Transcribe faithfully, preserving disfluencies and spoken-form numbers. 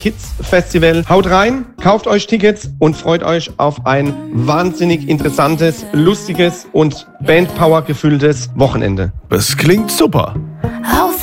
Kids Festival. Haut rein, kauft euch Tickets und freut euch auf ein wahnsinnig interessantes, lustiges und Bandpower gefülltes Wochenende. Das klingt super.